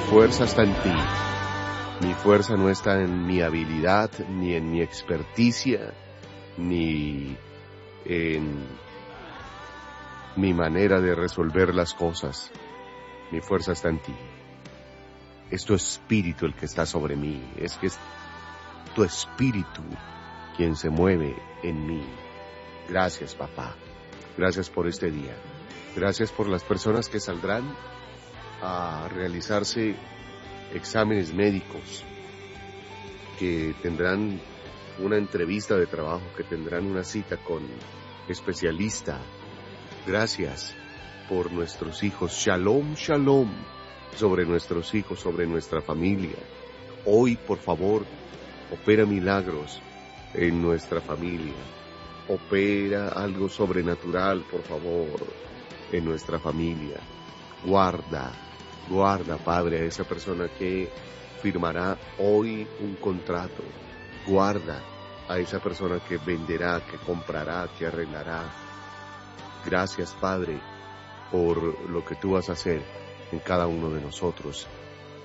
fuerza está en ti. Mi fuerza no está en mi habilidad, ni en mi experticia, ni en mi manera de resolver las cosas. Mi fuerza está en ti. Es tu espíritu el que está sobre mí. Es tu espíritu quien se mueve en mí. Gracias, papá. Gracias por este día. Gracias por las personas que saldrán a realizarse exámenes médicos, que tendrán una entrevista de trabajo, que tendrán una cita con especialista. Gracias por nuestros hijos. Shalom, shalom sobre nuestros hijos, sobre nuestra familia. Hoy, por favor, opera milagros en nuestra familia. Opera algo sobrenatural, por favor, en nuestra familia. Guarda, Padre, a esa persona que firmará hoy un contrato. Guarda a esa persona que venderá, que comprará, que arreglará. Gracias, Padre, por lo que tú vas a hacer en cada uno de nosotros.